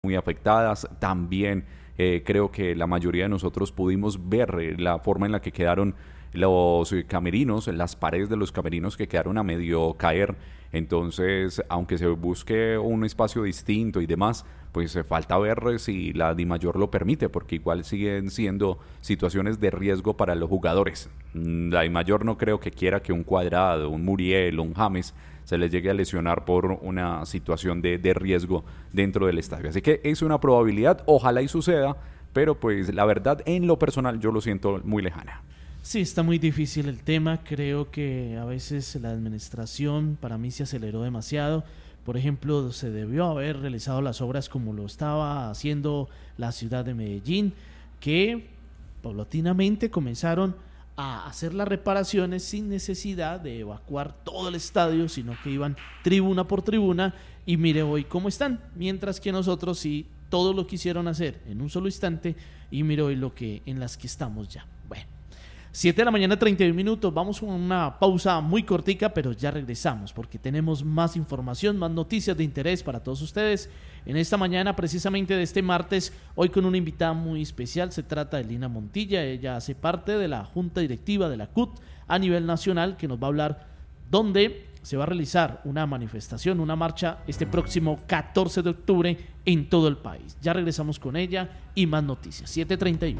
muy afectadas. También creo que la mayoría de nosotros pudimos ver la forma en la que quedaron los camerinos, las paredes de los camerinos que quedaron a medio caer. Entonces, aunque se busque un espacio distinto y demás, pues falta ver si la DIMAYOR lo permite, porque igual siguen siendo situaciones de riesgo para los jugadores. La DIMAYOR no creo que quiera que un Cuadrado, un Muriel o un James se les llegue a lesionar por una situación de riesgo dentro del estadio. Así que es una probabilidad, ojalá y suceda, pero pues la verdad en lo personal yo lo siento muy lejana. Sí, está muy difícil el tema. Creo que a veces la administración para mí se aceleró demasiado. Por ejemplo, se debió haber realizado las obras como lo estaba haciendo la ciudad de Medellín, que paulatinamente comenzaron a hacer las reparaciones sin necesidad de evacuar todo el estadio, sino que iban tribuna por tribuna, y mire hoy cómo están, mientras que nosotros sí todo lo quisieron hacer en un solo instante, y mire hoy en las que estamos ya. Bueno, 7 de la mañana, 31 minutos. Vamos con una pausa muy cortica, pero ya regresamos porque tenemos más información, más noticias de interés para todos ustedes en esta mañana, precisamente de este martes, hoy con una invitada muy especial. Se trata de Lina Montilla. Ella hace parte de la Junta Directiva de la CUT a nivel nacional, que nos va a hablar dónde se va a realizar una manifestación, una marcha este próximo 14 de octubre en todo el país. Ya regresamos con ella y más noticias. 7:31.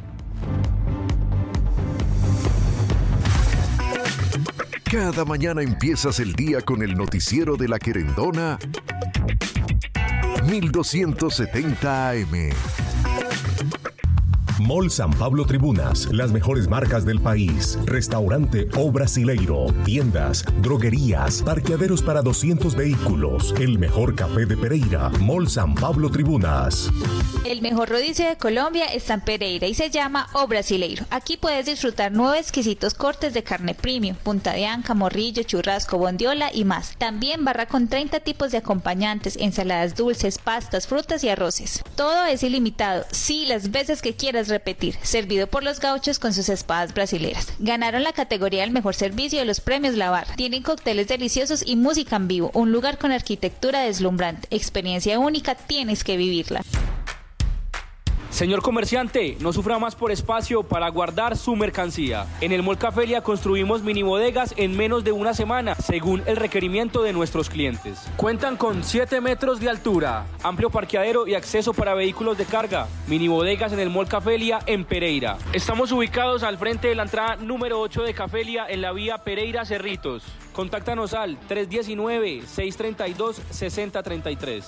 Cada mañana empiezas el día con el noticiero de La Querendona 1270 AM. Mall San Pablo Tribunas, las mejores marcas del país. Restaurante O Brasileiro, tiendas, droguerías, parqueaderos para 200 vehículos. El mejor café de Pereira, Mall San Pablo Tribunas. El mejor rodicio de Colombia está en Pereira y se llama O Brasileiro. Aquí puedes disfrutar 9 exquisitos cortes de carne premium, punta de anca, morrillo, churrasco, bondiola y más. También barra con 30 tipos de acompañantes, ensaladas dulces, pastas, frutas y arroces. Todo es ilimitado, sí, las veces que quieras repetir. Servido por los gauchos con sus espadas brasileras. Ganaron la categoría del mejor servicio de los premios La Barra. Tienen cócteles deliciosos y música en vivo. Un lugar con arquitectura deslumbrante. Experiencia única, tienes que vivirla. Señor comerciante, no sufra más por espacio para guardar su mercancía. En el Mall Cafelia construimos mini bodegas en menos de una semana, según el requerimiento de nuestros clientes. Cuentan con 7 metros de altura, amplio parqueadero y acceso para vehículos de carga. Mini bodegas en el Mall Cafelia en Pereira. Estamos ubicados al frente de la entrada número 8 de Cafelia en la vía Pereira Cerritos. Contáctanos al 319-632-6033.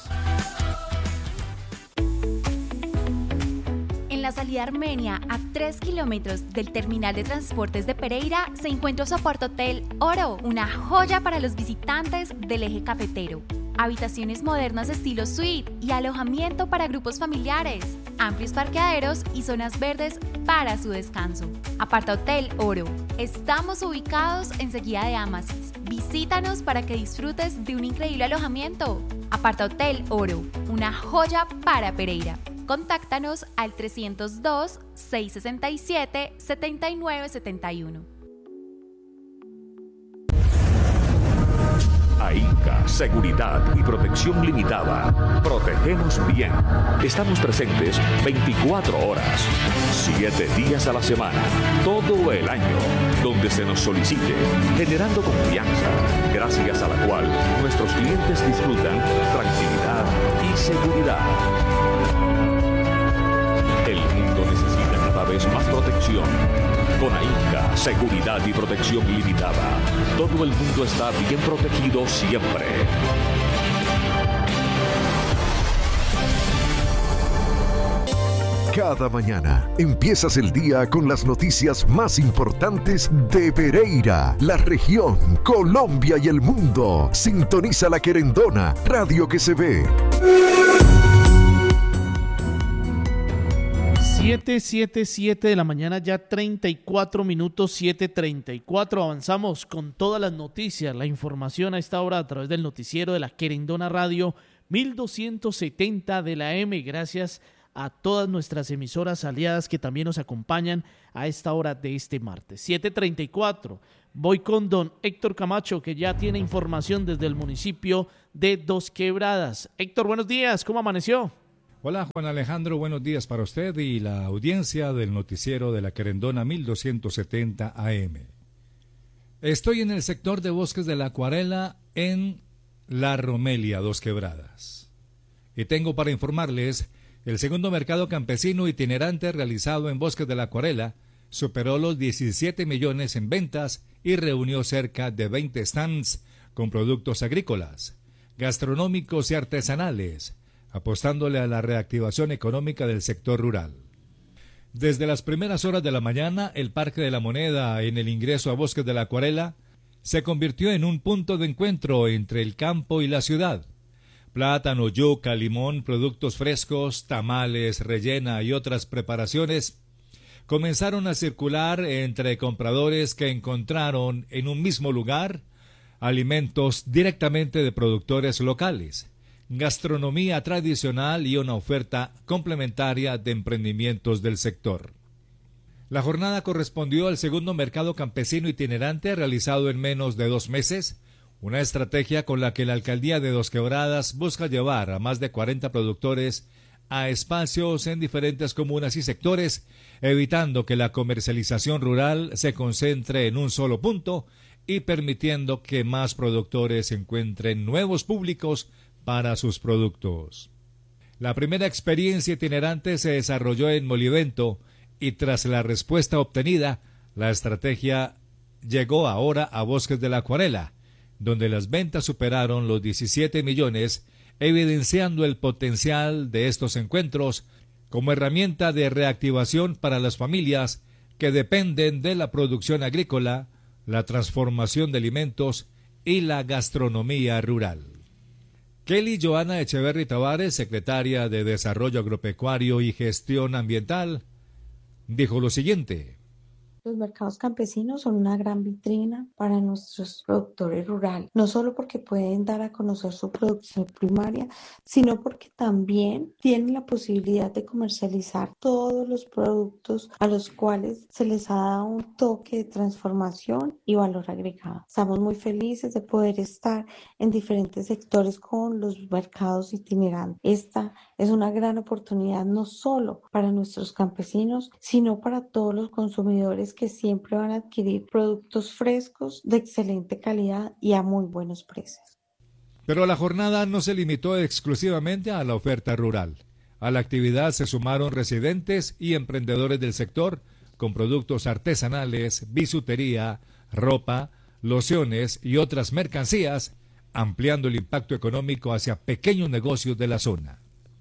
En la salida Armenia, a 3 kilómetros del terminal de transportes de Pereira, se encuentra Soporte Hotel Oro, una joya para los visitantes del eje cafetero. Habitaciones modernas estilo suite y alojamiento para grupos familiares, amplios parqueaderos y zonas verdes para su descanso. Aparta Hotel Oro. Estamos ubicados enseguida de Amasis. Visítanos para que disfrutes de un increíble alojamiento. Aparta Hotel Oro, una joya para Pereira. Contáctanos al 302-667-7971. AINCA, Seguridad y Protección Limitada. Protegemos bien. Estamos presentes 24 horas, 7 días a la semana, todo el año, donde se nos solicite, generando confianza, gracias a la cual nuestros clientes disfrutan tranquilidad y seguridad. El mundo necesita cada vez más protección. Con AINCA, Seguridad y Protección Limitada, todo el mundo está bien protegido siempre. Cada mañana empiezas el día con las noticias más importantes de Pereira, la región, Colombia y el mundo. Sintoniza La Querendona, radio que se ve. 7:07 de la mañana, ya 34 minutos, 7:34. Avanzamos con todas las noticias, la información a esta hora a través del noticiero de La Querendona Radio 1270 de la M. Gracias a todas nuestras emisoras aliadas que también nos acompañan a esta hora de este martes. 7:34. Voy con don Héctor Camacho, que ya tiene información desde el municipio de Dos Quebradas. Héctor, buenos días, ¿cómo amaneció? Hola Juan Alejandro, buenos días para usted y la audiencia del noticiero de la Querendona 1270 AM. Estoy en el sector de Bosques de la Acuarela en La Romelia, Dos Quebradas. Y tengo para informarles, el segundo mercado campesino itinerante realizado en Bosques de la Acuarela superó los 17 millones en ventas y reunió cerca de 20 stands con productos agrícolas, gastronómicos y artesanales, apostándole a la reactivación económica del sector rural. Desde las primeras horas de la mañana, el Parque de la Moneda en el ingreso a Bosques de la Acuarela se convirtió en un punto de encuentro entre el campo y la ciudad. Plátano, yuca, limón, productos frescos, tamales, rellena y otras preparaciones comenzaron a circular entre compradores que encontraron en un mismo lugar alimentos directamente de productores locales, gastronomía tradicional y una oferta complementaria de emprendimientos del sector. La jornada correspondió al segundo mercado campesino itinerante realizado en menos de 2 meses, una estrategia con la que la alcaldía de Dos Quebradas busca llevar a más de 40 productores a espacios en diferentes comunas y sectores, evitando que la comercialización rural se concentre en un solo punto y permitiendo que más productores encuentren nuevos públicos para sus productos. La primera experiencia itinerante se desarrolló en Molivento y tras la respuesta obtenida, la estrategia llegó ahora a Bosques de la Acuarela, donde las ventas superaron los 17 millones, evidenciando el potencial de estos encuentros como herramienta de reactivación para las familias que dependen de la producción agrícola, la transformación de alimentos y la gastronomía rural. Kelly Joana Echeverry Tavares, secretaria de Desarrollo Agropecuario y Gestión Ambiental, dijo lo siguiente. Los mercados campesinos son una gran vitrina para nuestros productores rurales, no solo porque pueden dar a conocer su producción primaria, sino porque también tienen la posibilidad de comercializar todos los productos a los cuales se les ha dado un toque de transformación y valor agregado. Estamos muy felices de poder estar en diferentes sectores con los mercados itinerantes. Esta es una gran oportunidad no solo para nuestros campesinos, sino para todos los consumidores que siempre van a adquirir productos frescos de excelente calidad y a muy buenos precios. Pero la jornada no se limitó exclusivamente a la oferta rural. A la actividad se sumaron residentes y emprendedores del sector con productos artesanales, bisutería, ropa, lociones y otras mercancías, ampliando el impacto económico hacia pequeños negocios de la zona.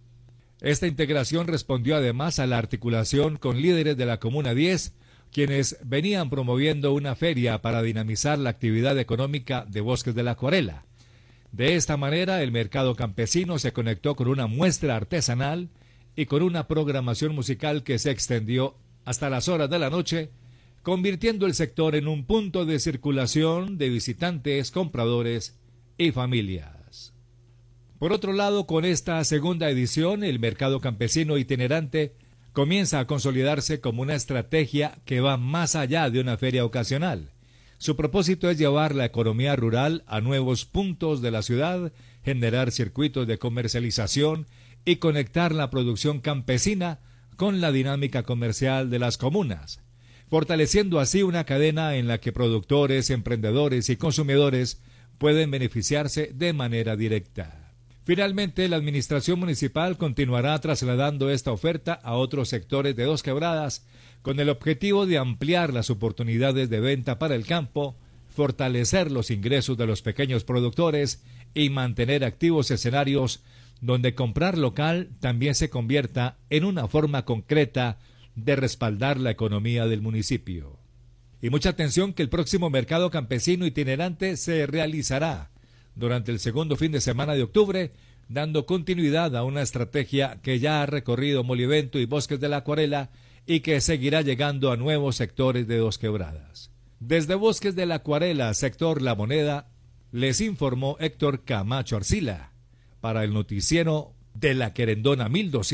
Esta integración respondió además a la articulación con líderes de la Comuna 10, quienes venían promoviendo una feria para dinamizar la actividad económica de Bosques de la Acuarela. De esta manera, el mercado campesino se conectó con una muestra artesanal y con una programación musical que se extendió hasta las horas de la noche, convirtiendo el sector en un punto de circulación de visitantes, compradores y familias. Por otro lado, con esta segunda edición, el mercado campesino itinerante comienza a consolidarse como una estrategia que va más allá de una feria ocasional. Su propósito es llevar la economía rural a nuevos puntos de la ciudad, generar circuitos de comercialización y conectar la producción campesina con la dinámica comercial de las comunas, fortaleciendo así una cadena en la que productores, emprendedores y consumidores pueden beneficiarse de manera directa. Finalmente, la administración municipal continuará trasladando esta oferta a otros sectores de Dos Quebradas con el objetivo de ampliar las oportunidades de venta para el campo, fortalecer los ingresos de los pequeños productores y mantener activos escenarios donde comprar local también se convierta en una forma concreta de respaldar la economía del municipio. Y mucha atención que el próximo mercado campesino itinerante se realizará durante el segundo fin de semana de octubre, dando continuidad a una estrategia que ya ha recorrido Molivento y Bosques de la Acuarela y que seguirá llegando a nuevos sectores de Dos Quebradas. Desde Bosques de la Acuarela, sector La Moneda, les informó Héctor Camacho Arcila para el noticiero de la Querendona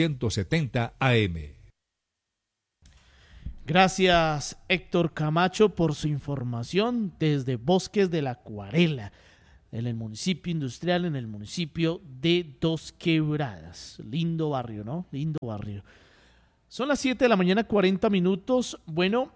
1270 AM. Gracias, Héctor Camacho, por su información desde Bosques de la Acuarela. en el municipio industrial, en el municipio de Dos Quebradas. Lindo barrio, ¿no? Lindo barrio. Son las 7 de la mañana, 40 minutos. Bueno,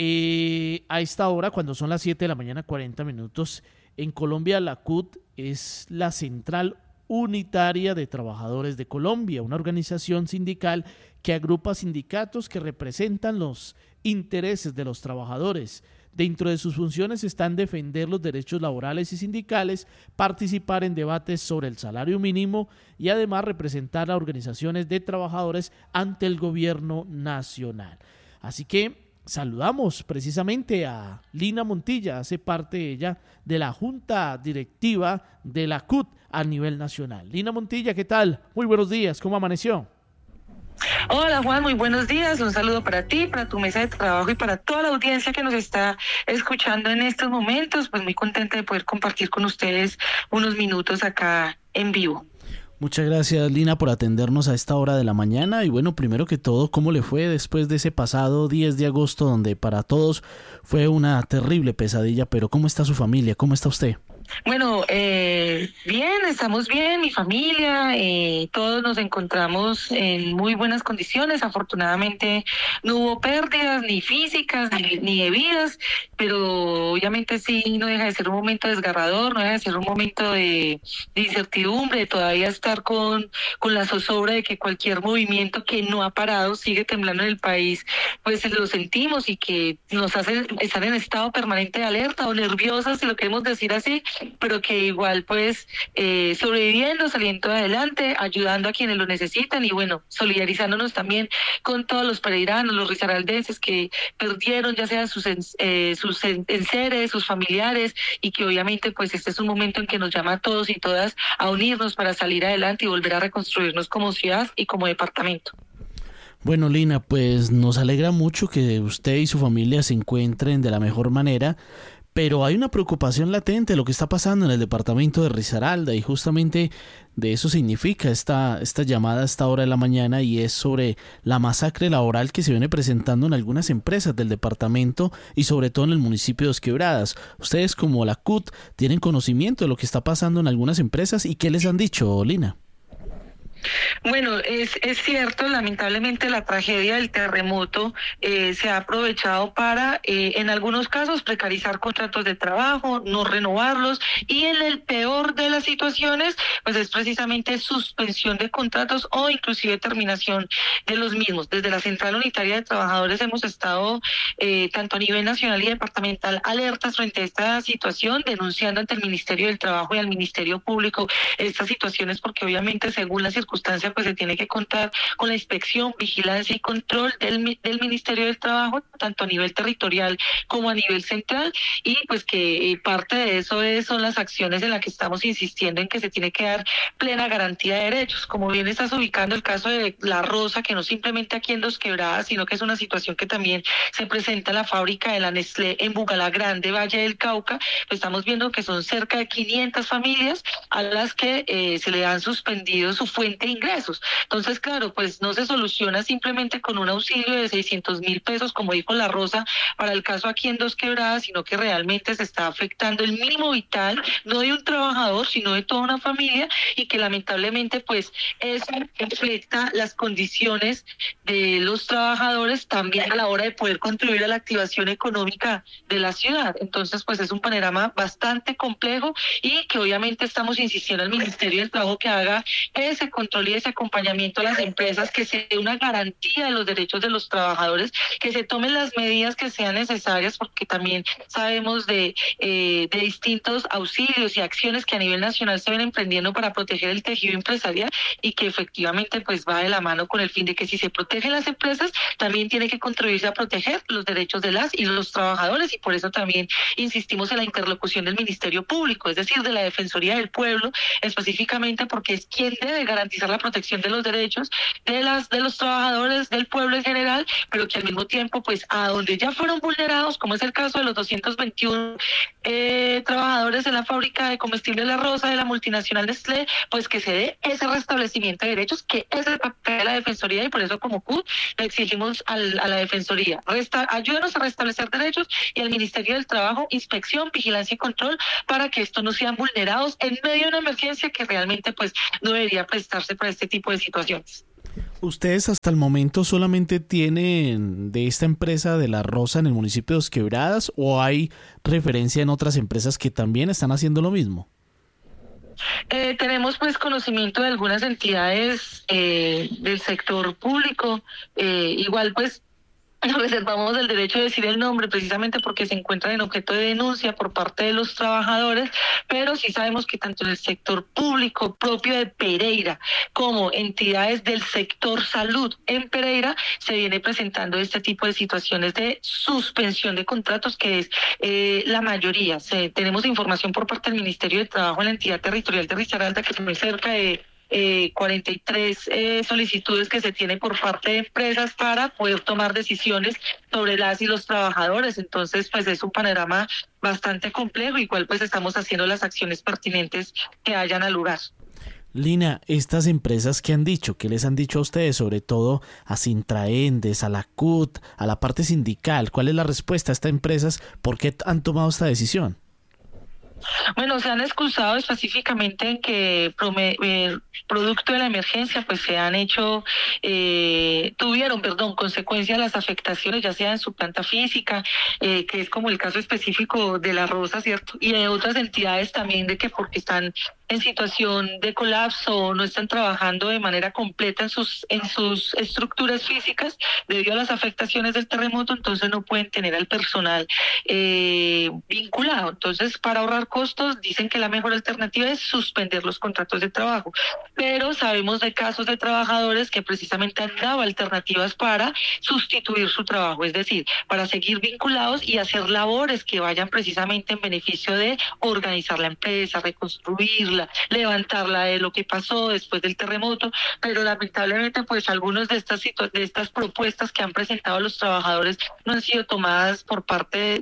a esta hora, cuando son las 7 de la mañana, 40 minutos, en Colombia la CUT es la Central Unitaria de Trabajadores de Colombia, una organización sindical que agrupa sindicatos que representan los intereses de los trabajadores. Dentro de sus funciones están defender los derechos laborales y sindicales, participar en debates sobre el salario mínimo y además representar a organizaciones de trabajadores ante el gobierno nacional. Así que saludamos precisamente a Lina Montilla, hace parte ella de la Junta Directiva de la CUT a nivel nacional. Lina Montilla, ¿qué tal? Muy buenos días, ¿cómo amaneció? Hola Juan, muy buenos días, un saludo para ti, para tu mesa de trabajo y para toda la audiencia que nos está escuchando en estos momentos, pues muy contenta de poder compartir con ustedes unos minutos acá en vivo. Muchas gracias, Lina, por atendernos a esta hora de la mañana. Y bueno, primero que todo, ¿cómo le fue después de ese pasado 10 de agosto donde para todos fue una terrible pesadilla? Pero ¿cómo está su familia? ¿Cómo está usted? Bueno, bien, estamos bien, mi familia, todos nos encontramos en muy buenas condiciones. Afortunadamente no hubo pérdidas ni físicas ni de vidas, pero obviamente sí no deja de ser un momento desgarrador, no deja de ser un momento de incertidumbre, de todavía estar con la zozobra de que cualquier movimiento que no ha parado sigue temblando en el país, pues lo sentimos y que nos hace estar en estado permanente de alerta o nerviosas, si lo queremos decir así, pero que igual pues sobreviviendo, saliendo adelante, ayudando a quienes lo necesitan y bueno, solidarizándonos también con todos los pereiranos, los risaraldenses que perdieron ya sea sus enseres, sus familiares, y que obviamente pues este es un momento en que nos llama a todos y todas a unirnos para salir adelante y volver a reconstruirnos como ciudad y como departamento. Bueno, Lina, pues nos alegra mucho que usted y su familia se encuentren de la mejor manera, pero hay una preocupación latente de lo que está pasando en el departamento de Risaralda y justamente de eso significa esta llamada a esta hora de la mañana, y es sobre la masacre laboral que se viene presentando en algunas empresas del departamento y sobre todo en el municipio de Dos Quebradas. Ustedes como la CUT tienen conocimiento de lo que está pasando en algunas empresas y ¿qué les han dicho, Lina? Bueno, es cierto, lamentablemente la tragedia del terremoto se ha aprovechado para, en algunos casos, precarizar contratos de trabajo, no renovarlos, y en el peor de las situaciones, pues es precisamente suspensión de contratos o inclusive terminación de los mismos. Desde la Central Unitaria de Trabajadores hemos estado, tanto a nivel nacional y departamental, alertas frente a esta situación, denunciando ante el Ministerio del Trabajo y al Ministerio Público estas situaciones, porque obviamente según las circunstancia pues se tiene que contar con la inspección, vigilancia y control del Ministerio del Trabajo, tanto a nivel territorial como a nivel central, y pues que parte de eso son las acciones en las que estamos insistiendo en que se tiene que dar plena garantía de derechos. Como bien estás ubicando el caso de La Rosa, que no simplemente aquí en Dos Quebradas, sino que es una situación que también se presenta en la fábrica de la Nestlé en Bugalá Grande, Valle del Cauca, pues estamos viendo que son cerca de 500 familias a las que se le han suspendido su fuente de ingresos. Entonces, claro, pues no se soluciona simplemente con un auxilio de 600.000 pesos, como dijo La Rosa, para el caso aquí en Dos Quebradas, sino que realmente se está afectando el mínimo vital, no de un trabajador, sino de toda una familia, y que lamentablemente pues eso afecta las condiciones de los trabajadores también a la hora de poder contribuir a la activación económica de la ciudad. Entonces, pues es un panorama bastante complejo y que obviamente estamos insistiendo al Ministerio del Trabajo que haga ese control y ese acompañamiento a las empresas, que se dé una garantía de los derechos de los trabajadores, que se tomen las medidas que sean necesarias, porque también sabemos de distintos auxilios y acciones que a nivel nacional se ven emprendiendo para proteger el tejido empresarial, y que efectivamente pues va de la mano con el fin de que si se protegen las empresas, también tiene que contribuirse a proteger los derechos de las y los trabajadores, y por eso también insistimos en la interlocución del Ministerio Público, es decir, de la Defensoría del Pueblo, específicamente porque es quien debe garantizar garantizar la protección de los derechos de los trabajadores, del pueblo en general, pero que al mismo tiempo, pues, a donde ya fueron vulnerados, como es el caso de los 221 trabajadores en la fábrica de comestible La Rosa de la multinacional Nestlé, pues que se dé ese restablecimiento de derechos, que es el papel de la Defensoría, y por eso como CUT le exigimos a la Defensoría, ayúdenos a restablecer derechos, y al Ministerio del Trabajo, inspección, vigilancia y control, para que estos no sean vulnerados en medio de una emergencia que realmente pues no debería prestarse para este tipo de situaciones. ¿Ustedes hasta el momento solamente tienen de esta empresa de La Rosa en el municipio de Dos Quebradas, o hay referencia en otras empresas que también están haciendo lo mismo? Tenemos pues conocimiento de algunas entidades del sector público, igual pues nos reservamos el derecho de decir el nombre precisamente porque se encuentran en objeto de denuncia por parte de los trabajadores, pero sí sabemos que tanto en el sector público propio de Pereira como entidades del sector salud en Pereira se viene presentando este tipo de situaciones de suspensión de contratos, que es la mayoría. Tenemos información por parte del Ministerio de Trabajo en la entidad territorial de Risaralda, que son cerca de 43 solicitudes que se tiene por parte de empresas para poder tomar decisiones sobre las y los trabajadores. Entonces, pues es un panorama bastante complejo, igual pues estamos haciendo las acciones pertinentes que hayan al lugar. Lina, estas empresas que han dicho, ¿qué les han dicho a ustedes, sobre todo a Sintraendes, a la CUT, a la parte sindical? ¿Cuál es la respuesta a estas empresas? ¿Por qué han tomado esta decisión? Bueno, se han excusado específicamente en que producto de la emergencia pues se han hecho, tuvieron consecuencias las afectaciones, ya sea en su planta física, que es como el caso específico de La Rosa, ¿cierto? Y de otras entidades también, de que porque están en situación de colapso o no están trabajando de manera completa en sus estructuras físicas debido a las afectaciones del terremoto, entonces no pueden tener al personal vinculado. Entonces, para ahorrar costos, dicen que la mejor alternativa es suspender los contratos de trabajo, pero sabemos de casos de trabajadores que precisamente han dado alternativas para sustituir su trabajo, es decir, para seguir vinculados y hacer labores que vayan precisamente en beneficio de organizar la empresa, reconstruirla, levantarla de lo que pasó después del terremoto, pero lamentablemente pues algunos de estas propuestas que han presentado los trabajadores no han sido tomadas por parte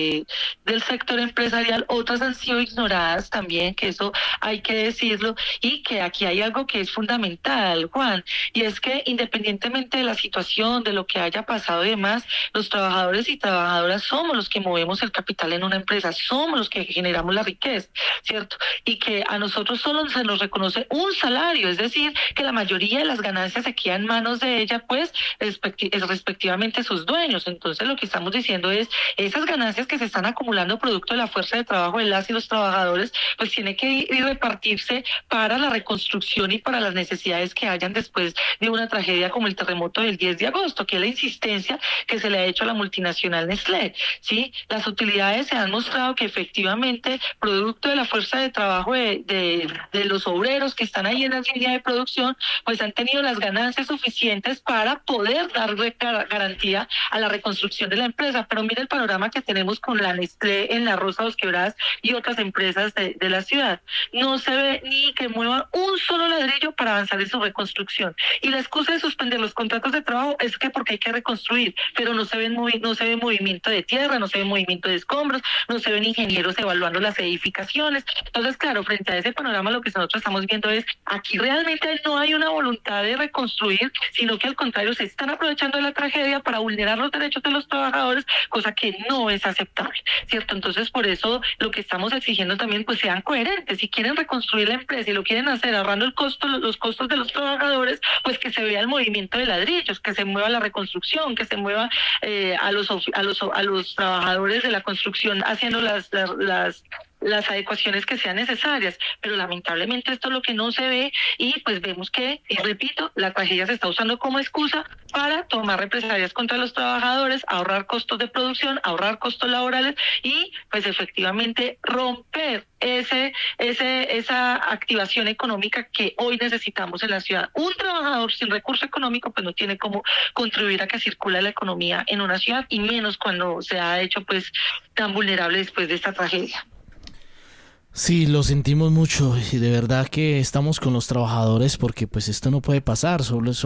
del sector empresarial, otras han sido ignoradas también, que eso hay que decirlo, y que aquí hay algo que es fundamental, Juan, y es que independientemente de la situación, de lo que haya pasado y demás, los trabajadores y trabajadoras somos los que movemos el capital en una empresa, somos los que generamos la riqueza, ¿cierto? Y que a nosotros solo se nos reconoce un salario, es decir, que la mayoría de las ganancias se quedan en manos de ella, pues respectivamente sus dueños. Entonces lo que estamos diciendo es, esas ganancias que se están acumulando producto de la fuerza de trabajo de las y los trabajadores, pues tiene que ir y repartirse para la reconstrucción y para las necesidades que hayan después de una tragedia como el terremoto del 10 de agosto, que es la insistencia que se le ha hecho a la multinacional Nestlé, ¿sí? Las utilidades se han mostrado que efectivamente, producto de la fuerza de trabajo de los obreros que están ahí en la línea de producción, pues han tenido las ganancias suficientes para poder darle garantía a la reconstrucción de la empresa. Pero mire el panorama que tenemos con la Nestlé en La Rosa, Dos Quebradas y otras empresas de la ciudad. No se ve ni que muevan un solo ladrillo para avanzar en su reconstrucción. Y la excusa de suspender los contratos de trabajo es que porque hay que reconstruir, pero no se ve movimiento de tierra, no se ve movimiento de escombros, no se ven ingenieros evaluando las edificaciones. Entonces, claro, frente a ese panorama lo que nosotros estamos viendo es, aquí realmente no hay una voluntad de reconstruir, sino que al contrario se están aprovechando de la tragedia para vulnerar los derechos de los trabajadores, cosa que no es aceptable, ¿cierto? Entonces, por eso lo que estamos exigiendo también, pues sean coherentes. Si quieren reconstruir la empresa y lo quieren hacer ahorrando los costos de los trabajadores, pues que se vea el movimiento de ladrillos, que se mueva la reconstrucción, que se mueva a los trabajadores de la construcción haciendo las adecuaciones que sean necesarias, pero lamentablemente esto es lo que no se ve, y pues vemos que, y repito, la tragedia se está usando como excusa para tomar represalias contra los trabajadores, ahorrar costos de producción, ahorrar costos laborales y pues efectivamente romper esa activación económica que hoy necesitamos en la ciudad. Un trabajador sin recurso económico pues no tiene cómo contribuir a que circule la economía en una ciudad, y menos cuando se ha hecho pues tan vulnerable después de esta tragedia. Sí, lo sentimos mucho y de verdad que estamos con los trabajadores porque pues esto no puede pasar,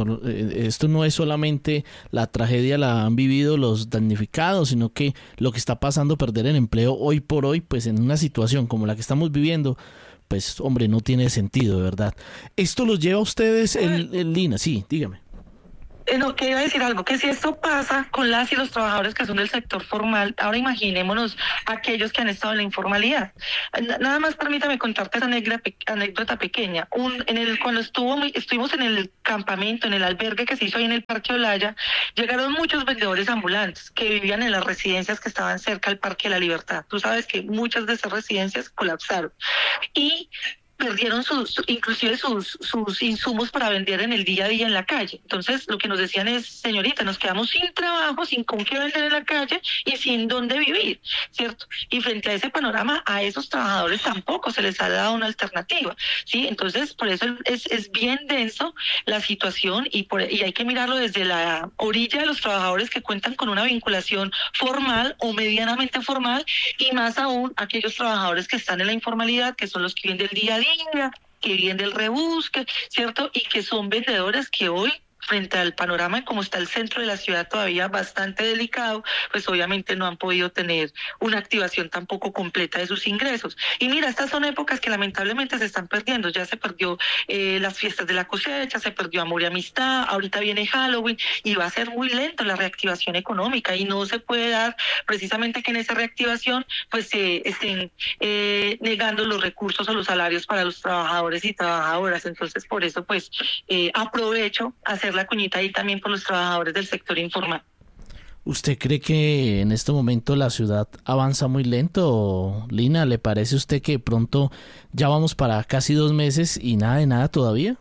esto no es solamente la tragedia la han vivido los damnificados, sino que lo que está pasando, perder el empleo hoy por hoy, pues en una situación como la que estamos viviendo, pues hombre, no tiene sentido, de verdad. ¿Esto los lleva a ustedes en Lina? Sí, dígame. No, que iba a decir algo, que si esto pasa con las y los trabajadores que son del sector formal, ahora imaginémonos aquellos que han estado en la informalidad. Nada más permítame contarte esa anécdota pequeña. Cuando estuvimos en el campamento, en el albergue que se hizo ahí en el Parque Olaya, llegaron muchos vendedores ambulantes que vivían en las residencias que estaban cerca al Parque de la Libertad. Tú sabes que muchas de esas residencias colapsaron. Y perdieron inclusive sus insumos para vender en el día a día en la calle. Entonces, lo que nos decían es, señorita, nos quedamos sin trabajo, sin con qué vender en la calle y sin dónde vivir, ¿cierto? Y frente a ese panorama, a esos trabajadores tampoco se les ha dado una alternativa, ¿sí? Entonces, por eso es bien denso la situación y hay que mirarlo desde la orilla de los trabajadores que cuentan con una vinculación formal o medianamente formal, y más aún aquellos trabajadores que están en la informalidad, que son los que viven del día a día, que vienen del rebusque, ¿cierto? Y que son vendedores que hoy, frente al panorama como está el centro de la ciudad todavía bastante delicado, pues obviamente no han podido tener una activación tampoco completa de sus ingresos. Y mira, estas son épocas que lamentablemente se están perdiendo. Ya se perdió las fiestas de la cosecha, se perdió Amor y Amistad, ahorita viene Halloween y va a ser muy lento la reactivación económica, y no se puede dar precisamente que en esa reactivación pues se estén negando los recursos o los salarios para los trabajadores y trabajadoras. Entonces, por eso pues aprovecho hacer la cuñita ahí también por los trabajadores del sector informal. ¿Usted cree que en este momento la ciudad avanza muy lento, Lina? ¿Le parece a usted que pronto ya vamos para casi 2 meses y nada de nada todavía?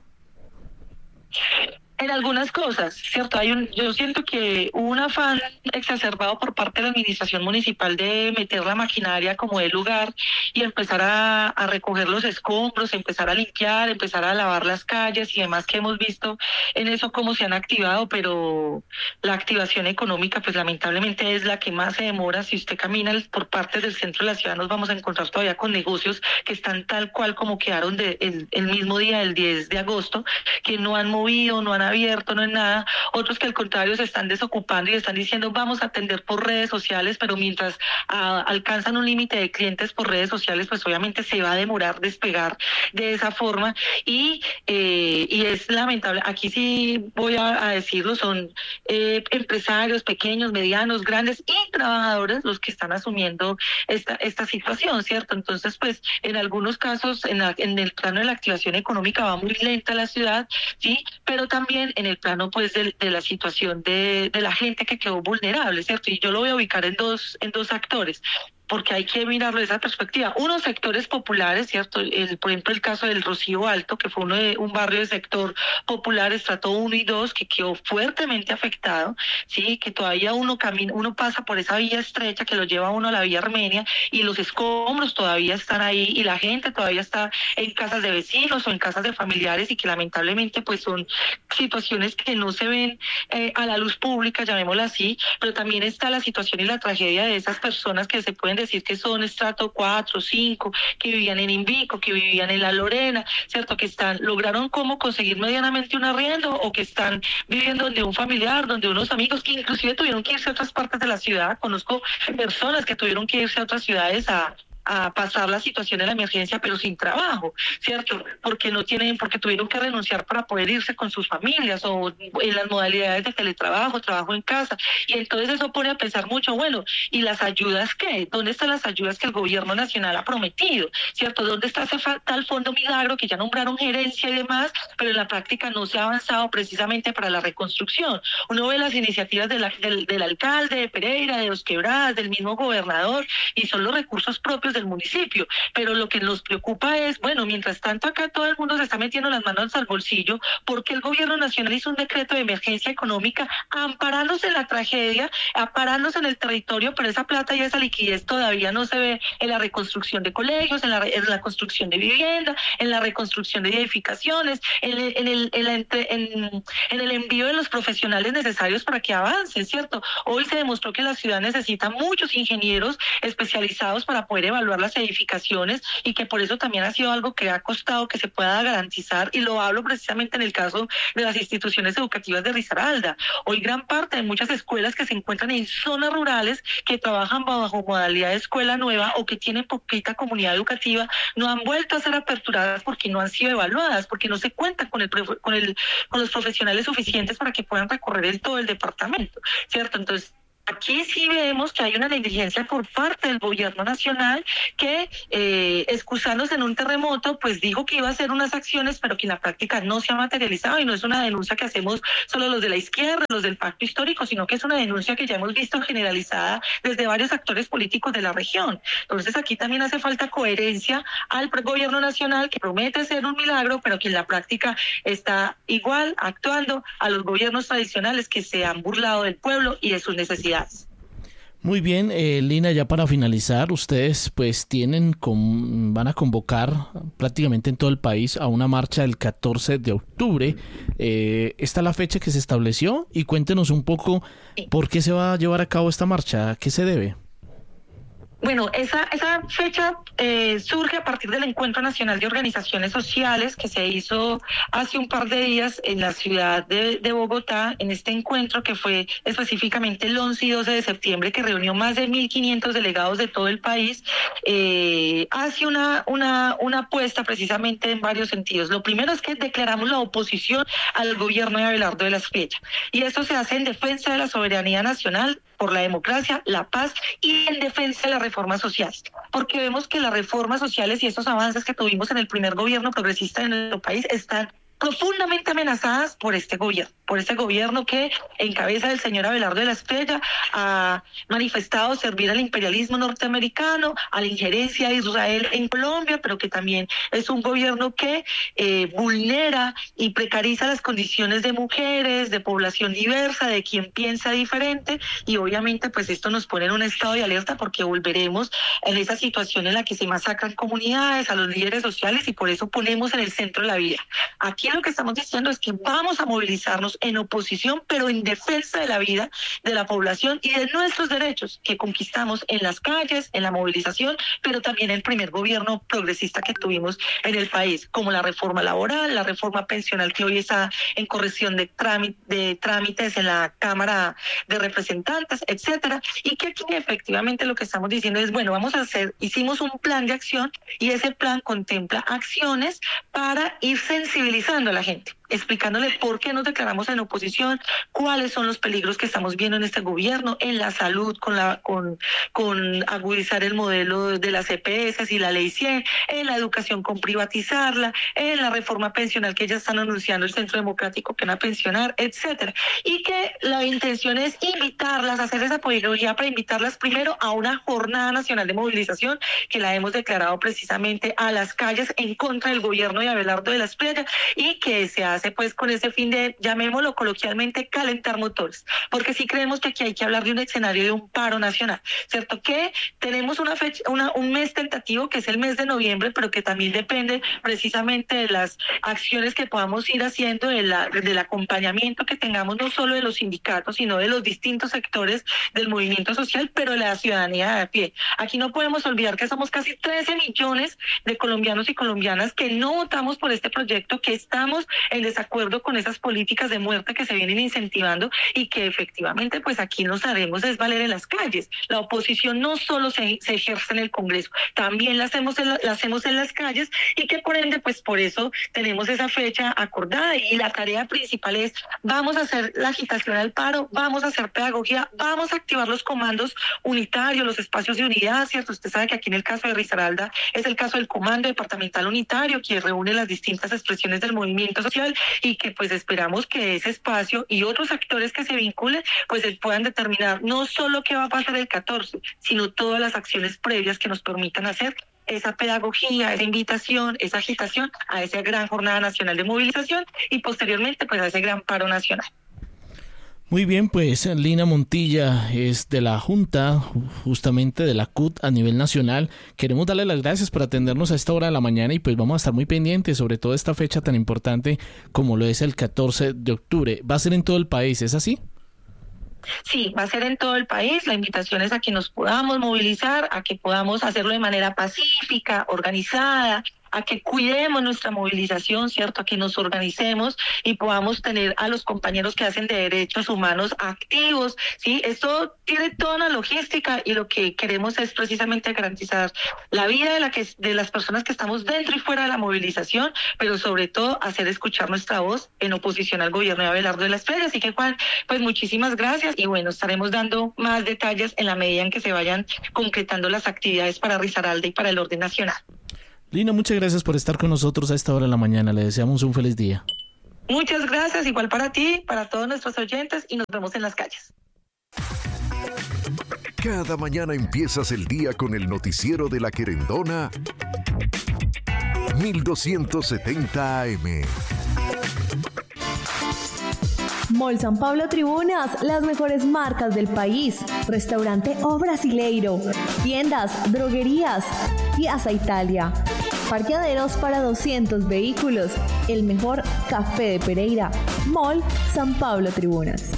En algunas cosas, ¿cierto? Yo siento que hubo un afán exacerbado por parte de la administración municipal de meter la maquinaria como de lugar y empezar a recoger los escombros, empezar a limpiar, empezar a lavar las calles y demás, que hemos visto en eso cómo se han activado, pero la activación económica pues lamentablemente es la que más se demora. Si usted camina por partes del centro de la ciudad, nos vamos a encontrar todavía con negocios que están tal cual como quedaron el mismo día del 10 de agosto, que no han movido, no han abierto, no es nada. Otros que al contrario se están desocupando y están diciendo vamos a atender por redes sociales, pero mientras alcanzan un límite de clientes por redes sociales, pues obviamente se va a demorar despegar de esa forma y es lamentable. Aquí sí voy a decirlo, son empresarios pequeños, medianos, grandes y trabajadores los que están asumiendo esta situación, ¿cierto? Entonces, pues en algunos casos en el plano de la activación económica va muy lenta la ciudad, sí, pero también en el plano pues de la situación de la gente que quedó vulnerable, ¿cierto? Y yo lo voy a ubicar en dos actores, porque hay que mirarlo de esa perspectiva. Unos sectores populares, ¿cierto? Por ejemplo, el caso del Rocío Alto, que fue un barrio de sector popular, estrato 1 y 2, que quedó fuertemente afectado, ¿sí? Que todavía uno pasa por esa vía estrecha que lo lleva uno a la vía Armenia, y los escombros todavía están ahí, y la gente todavía está en casas de vecinos o en casas de familiares, y que lamentablemente pues son situaciones que no se ven a la luz pública, llamémosla así, pero también está la situación y la tragedia de esas personas que se pueden decir que son estrato 4, 5, que vivían en Invico, que vivían en La Lorena, ¿cierto? Que lograron cómo conseguir medianamente un arriendo, o que están viviendo donde un familiar, donde unos amigos, que inclusive tuvieron que irse a otras partes de la ciudad. Conozco personas que tuvieron que irse a otras ciudades a pasar la situación de la emergencia, pero sin trabajo, ¿cierto? Porque tuvieron que renunciar para poder irse con sus familias, o en las modalidades de teletrabajo, trabajo en casa. Y entonces eso pone a pensar mucho, bueno, ¿y las ayudas qué? ¿Dónde están las ayudas que el gobierno nacional ha prometido? ¿Cierto? ¿Dónde está ese tal fondo milagro que ya nombraron gerencia y demás, pero en la práctica no se ha avanzado precisamente para la reconstrucción? Uno ve las iniciativas del alcalde de Pereira, de Los Quebradas, del mismo gobernador, y son los recursos propios del municipio, pero lo que nos preocupa es, bueno, mientras tanto acá todo el mundo se está metiendo las manos al bolsillo, porque el gobierno nacional hizo un decreto de emergencia económica amparándose en la tragedia, amparándose en el territorio, pero esa plata y esa liquidez todavía no se ve en la reconstrucción de colegios, en la construcción de vivienda, en la reconstrucción de edificaciones, en el envío de los profesionales necesarios para que avancen, ¿cierto? Hoy se demostró que la ciudad necesita muchos ingenieros especializados para poder evaluar evaluar las edificaciones y que por eso también ha sido algo que ha costado que se pueda garantizar, y lo hablo precisamente en el caso de las instituciones educativas de Risaralda. Hoy gran parte de muchas escuelas que se encuentran en zonas rurales, que trabajan bajo modalidad de escuela nueva o que tienen poquita comunidad educativa, no han vuelto a ser aperturadas porque no han sido evaluadas, porque no se cuenta con los profesionales suficientes para que puedan recorrer todo el departamento, ¿cierto? Entonces, aquí sí vemos que hay una negligencia por parte del gobierno nacional que, excusándose en un terremoto, pues dijo que iba a hacer unas acciones, pero que en la práctica no se ha materializado, y no es una denuncia que hacemos solo los de la izquierda, los del pacto histórico, sino que es una denuncia que ya hemos visto generalizada desde varios actores políticos de la región. Entonces aquí también hace falta coherencia al gobierno nacional, que promete ser un milagro, pero que en la práctica está igual actuando a los gobiernos tradicionales que se han burlado del pueblo y de sus necesidades. Muy bien, Lina, ya para finalizar, ustedes pues van a convocar prácticamente en todo el país a una marcha el 14 de octubre. ¿Esta es la fecha que se estableció? Y cuéntenos un poco por qué se va a llevar a cabo esta marcha, ¿a qué se debe? Bueno, esa fecha surge a partir del Encuentro Nacional de Organizaciones Sociales que se hizo hace un par de días en la ciudad de Bogotá, en este encuentro que fue específicamente el 11 y 12 de septiembre, que reunió más de 1.500 delegados de todo el país. Hace una apuesta precisamente en varios sentidos. Lo primero es que declaramos la oposición al gobierno de Abelardo de la Espriella, y esto se hace en defensa de la soberanía nacional, por la democracia, la paz y en defensa de las reformas sociales, porque vemos que las reformas sociales y estos avances que tuvimos en el primer gobierno progresista de nuestro país están profundamente amenazadas por este gobierno que en cabeza del señor Abelardo de la Espriella ha manifestado servir al imperialismo norteamericano, a la injerencia de Israel en Colombia, pero que también es un gobierno que vulnera y precariza las condiciones de mujeres, de población diversa, de quien piensa diferente, y obviamente pues esto nos pone en un estado de alerta, porque volveremos en esa situación en la que se masacran comunidades, a los líderes sociales, y por eso ponemos en el centro la vida. Aquí lo que estamos diciendo es que vamos a movilizarnos en oposición, pero en defensa de la vida de la población y de nuestros derechos que conquistamos en las calles, en la movilización, pero también en el primer gobierno progresista que tuvimos en el país, como la reforma laboral, la reforma pensional que hoy está en corrección de trámites en la Cámara de Representantes, etcétera, y que aquí efectivamente lo que estamos diciendo es, bueno, hicimos un plan de acción, y ese plan contempla acciones para ir sensibilizando a la gente, explicándole por qué nos declaramos en oposición, cuáles son los peligros que estamos viendo en este gobierno, en la salud, con agudizar el modelo de las EPS y la ley 100, en la educación con privatizarla, en la reforma pensional que ya están anunciando el Centro Democrático que van a pensionar, etcétera. Y que la intención es invitarlas, hacer esa pedagogía para invitarlas primero a una jornada nacional de movilización que la hemos declarado precisamente a las calles en contra del gobierno de Abelardo de la Espriella, y que se hace pues con ese fin de, llamémoslo coloquialmente, calentar motores, porque sí creemos que aquí hay que hablar de un escenario de un paro nacional, ¿cierto? Que tenemos una fecha, un mes tentativo que es el mes de noviembre, pero que también depende precisamente de las acciones que podamos ir haciendo, del acompañamiento que tengamos no solo de los sindicatos, sino de los distintos sectores del movimiento social, pero de la ciudadanía de a pie. Aquí no podemos olvidar que somos casi 13 millones de colombianos y colombianas que no votamos por este proyecto, que estamos en desacuerdo con esas políticas de muerte que se vienen incentivando, y que efectivamente pues aquí nos haremos es valer en las calles. La oposición no solo se ejerce en el Congreso, también la hacemos en las calles, y que por ende pues por eso tenemos esa fecha acordada, y la tarea principal es: vamos a hacer la agitación al paro, vamos a hacer pedagogía, vamos a activar los comandos unitarios, los espacios de unidad, ¿cierto? Usted sabe que aquí en el caso de Risaralda es el caso del Comando Departamental Unitario, que reúne las distintas expresiones del movimiento social, y que pues esperamos que ese espacio y otros actores que se vinculen pues puedan determinar no solo qué va a pasar el 14, sino todas las acciones previas que nos permitan hacer esa pedagogía, esa invitación, esa agitación a esa gran jornada nacional de movilización, y posteriormente pues a ese gran paro nacional. Muy bien, pues Lina Montilla es de la Junta, justamente de la CUT a nivel nacional. Queremos darle las gracias por atendernos a esta hora de la mañana, y pues vamos a estar muy pendientes sobre todo esta fecha tan importante como lo es el 14 de octubre. Va a ser en todo el país, ¿es así? Sí, va a ser en todo el país. La invitación es a que nos podamos movilizar, a que podamos hacerlo de manera pacífica, organizada, a que cuidemos nuestra movilización, ¿cierto? A que nos organicemos y podamos tener a los compañeros que hacen de derechos humanos activos, ¿sí? Esto tiene toda una logística y lo que queremos es precisamente garantizar la vida de las personas que estamos dentro y fuera de la movilización, pero sobre todo hacer escuchar nuestra voz en oposición al gobierno de Abelardo de la Espriella. Así que, Juan, pues muchísimas gracias y bueno, estaremos dando más detalles en la medida en que se vayan concretando las actividades para Risaralda y para el orden nacional. Lina, muchas gracias por estar con nosotros a esta hora de la mañana. Le deseamos un feliz día. Muchas gracias, igual para ti, para todos nuestros oyentes y nos vemos en las calles. Cada mañana empiezas el día con el noticiero de La Querendona 1270 AM. Mall San Pablo Tribunas, las mejores marcas del país. Restaurante O Brasileiro, tiendas, droguerías, Piazza Italia, parqueaderos para 200 vehículos, el mejor café de Pereira. Mall San Pablo Tribunas.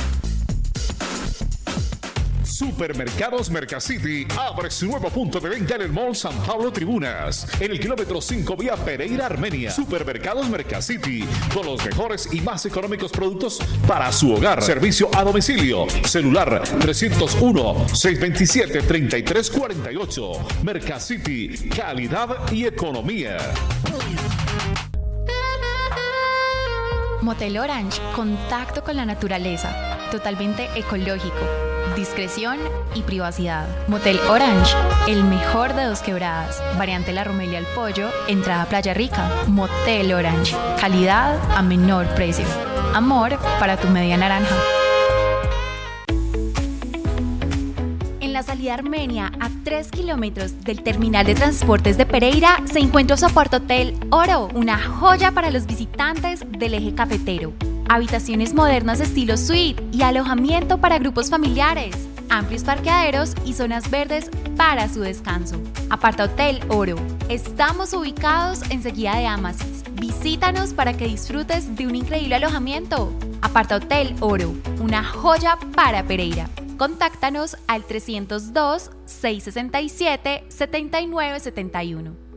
Supermercados Mercacity abre su nuevo punto de venta en el Mall San Pablo Tribunas, en el kilómetro 5 vía Pereira, Armenia. Supermercados Mercacity, con los mejores y más económicos productos para su hogar. Servicio a domicilio. Celular 301-627-3348. Mercacity, calidad y economía. Motel Orange, contacto con la naturaleza, totalmente ecológico, discreción y privacidad. Motel Orange, el mejor de Dos Quebradas, variante La Romelia al Pollo, entrada Playa Rica. Motel Orange, calidad a menor precio. Amor para tu media naranja. En la salida Armenia, a 3 kilómetros del terminal de transportes de Pereira, se encuentra Soport Hotel Oro, una joya para los visitantes del eje cafetero. Habitaciones modernas estilo suite y alojamiento para grupos familiares, amplios parqueaderos y zonas verdes para su descanso. Aparta Hotel Oro. Estamos ubicados enseguida de Amasis. Visítanos para que disfrutes de un increíble alojamiento. Aparta Hotel Oro, una joya para Pereira. Contáctanos al 302-667-7971.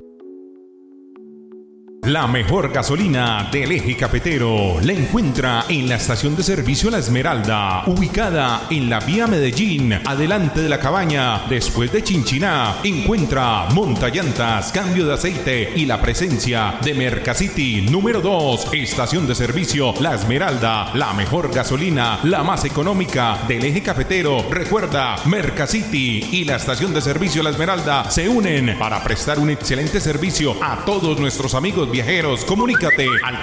La mejor gasolina del eje cafetero la encuentra en la estación de servicio La Esmeralda, ubicada en la vía Medellín, adelante de la cabaña, después de Chinchiná. Encuentra montallantas, cambio de aceite y la presencia de Mercacity número 2, estación de servicio La Esmeralda, la mejor gasolina, la más económica del eje cafetero. Recuerda, Mercacity y la estación de servicio La Esmeralda se unen para prestar un excelente servicio a todos nuestros amigos viajeros. Comunícate al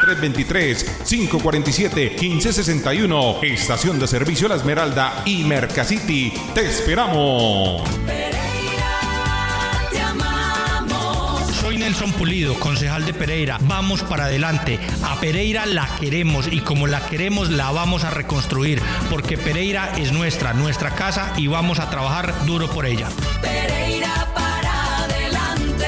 323-547-1561. Estación de servicio La Esmeralda y Mercacity. ¡Te esperamos! Soy Nelson Pulido, concejal de Pereira. Vamos para adelante. A Pereira la queremos y como la queremos la vamos a reconstruir, porque Pereira es nuestra casa y vamos a trabajar duro por ella. Pereira para adelante.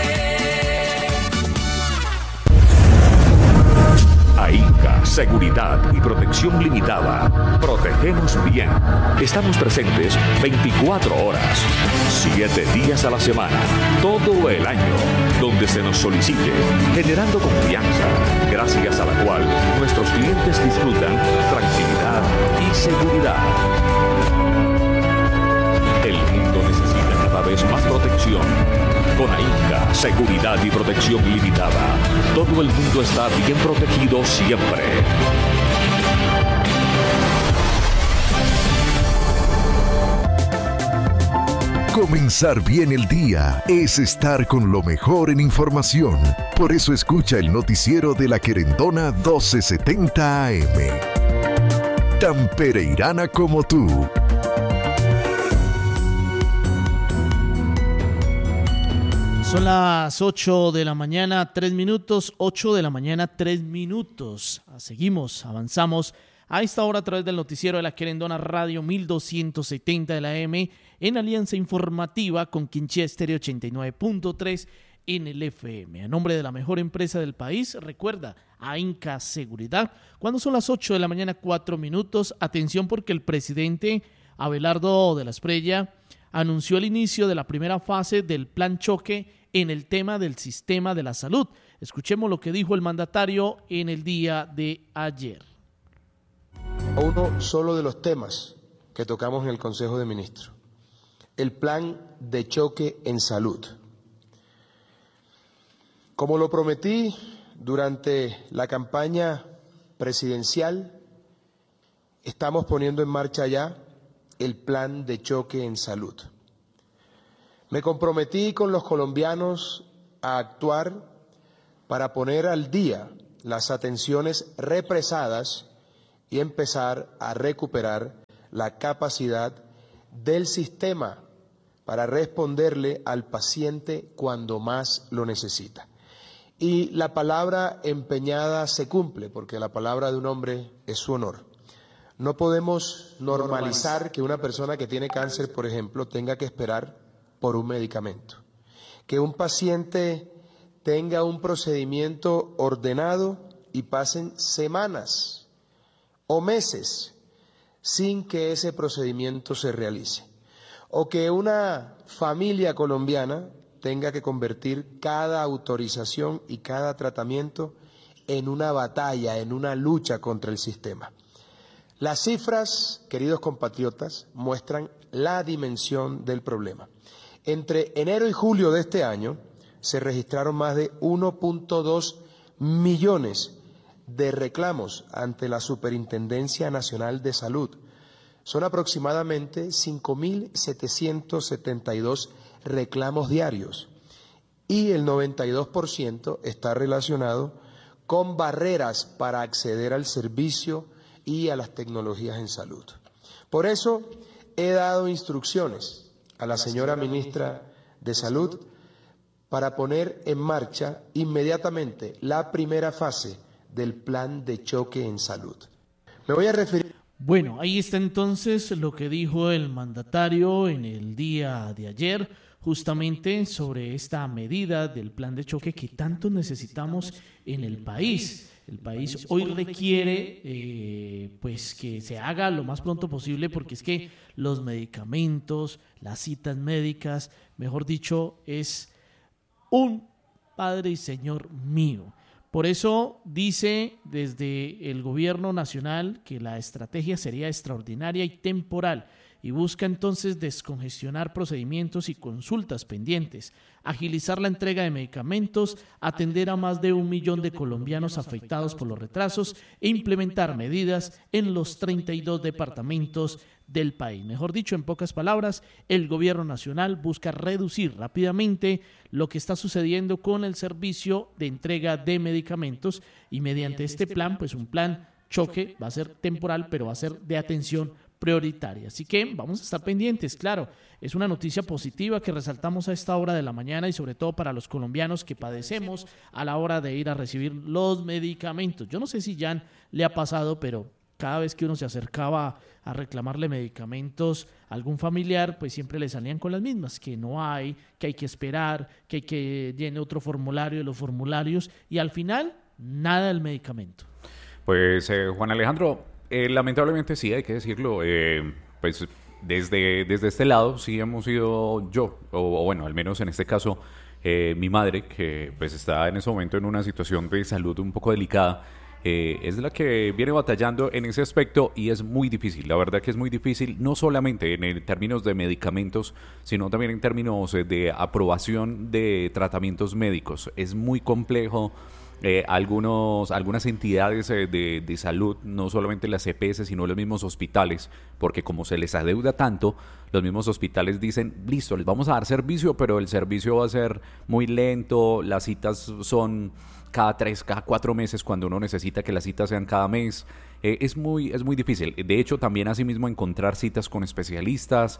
AINCA, Seguridad y Protección Limitada. Protegemos bien. Estamos presentes 24 horas, 7 días a la semana, todo el año, donde se nos solicite, generando confianza, gracias a la cual nuestros clientes disfrutan tranquilidad y seguridad. El mundo necesita cada vez más protección. Con AINCA, Seguridad y Protección Limitada, todo el mundo está bien protegido siempre. Comenzar bien el día es estar con lo mejor en información. Por eso escucha el noticiero de La Querendona 1270 AM. Tan pereirana como tú. Son las 8 de la mañana, 3 minutos, 8 de la mañana, 3 minutos. Seguimos, avanzamos a esta hora a través del noticiero de La Querendona Radio 1270 de la AM en alianza informativa con Quinchía Estéreo 89.3 en el FM. A nombre de la mejor empresa del país, recuerda, a Inca Seguridad. Cuando son las 8 de la mañana, 4 minutos. Atención porque el presidente Abelardo de la Espriella anunció el inicio de la primera fase del plan choque en el tema del sistema de la salud. Escuchemos lo que dijo el mandatario en el día de ayer. Uno solo de los temas que tocamos en el Consejo de Ministros, el plan de choque en salud. Como lo prometí durante la campaña presidencial, estamos poniendo en marcha ya el plan de choque en salud. Me comprometí con los colombianos a actuar para poner al día las atenciones represadas y empezar a recuperar la capacidad del sistema para responderle al paciente cuando más lo necesita. Y la palabra empeñada se cumple, porque la palabra de un hombre es su honor. No podemos normalizar que una persona que tiene cáncer, por ejemplo, tenga que esperar por un medicamento. Que un paciente tenga un procedimiento ordenado y pasen semanas o meses sin que ese procedimiento se realice. O que una familia colombiana tenga que convertir cada autorización y cada tratamiento en una batalla, en una lucha contra el sistema. Las cifras, queridos compatriotas, muestran la dimensión del problema. Entre enero y julio de este año se registraron más de 1.2 millones de reclamos ante la Superintendencia Nacional de Salud. Son aproximadamente 5.772 reclamos diarios y el 92% está relacionado con barreras para acceder al servicio y a las tecnologías en salud. Por eso he dado instrucciones a la señora ministra de Salud para poner en marcha inmediatamente la primera fase del plan de choque en salud. Me voy a referir. Bueno, ahí está entonces lo que dijo el mandatario en el día de ayer, justamente sobre esta medida del plan de choque que tanto necesitamos en el país. El país hoy requiere pues que se haga lo más pronto posible, porque es que los medicamentos, las citas médicas, mejor dicho, es un Padre y Señor mío. Por eso dice desde el gobierno nacional que la estrategia sería extraordinaria y temporal y busca entonces descongestionar procedimientos y consultas pendientes, agilizar la entrega de medicamentos, atender a más de 1 millón de colombianos afectados por los retrasos e implementar medidas en los 32 departamentos del país. Mejor dicho, en pocas palabras, el gobierno nacional busca reducir rápidamente lo que está sucediendo con el servicio de entrega de medicamentos y mediante este plan, pues un plan choque, va a ser temporal, pero va a ser de atención prioritaria. Así que vamos a estar pendientes, claro, es una noticia positiva que resaltamos a esta hora de la mañana y sobre todo para los colombianos que padecemos a la hora de ir a recibir los medicamentos. Yo no sé si ya le ha pasado, pero cada vez que uno se acercaba a reclamarle medicamentos a algún familiar, pues siempre le salían con las mismas, que no hay, que hay que esperar, que hay que llene otro formulario de los formularios y al final nada del medicamento. Pues Juan Alejandro, lamentablemente sí, hay que decirlo, pues desde este lado sí hemos sido yo, o bueno, al menos en este caso mi madre, que pues está en ese momento en una situación de salud un poco delicada, es la que viene batallando en ese aspecto y es muy difícil, la verdad que es muy difícil, no solamente en términos de medicamentos, sino también en términos de aprobación de tratamientos médicos. Es muy complejo. Algunas entidades de salud, no solamente las EPS, sino los mismos hospitales, porque como se les adeuda tanto, los mismos hospitales dicen, listo, les vamos a dar servicio, pero el servicio va a ser muy lento, las citas son cada 3, cada 4 meses, cuando uno necesita que las citas sean cada mes. Es muy difícil. De hecho, también asimismo encontrar citas con especialistas,